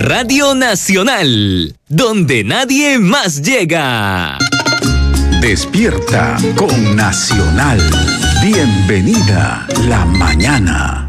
Radio Nacional, donde nadie más llega. Despierta con Nacional. Bienvenida la mañana.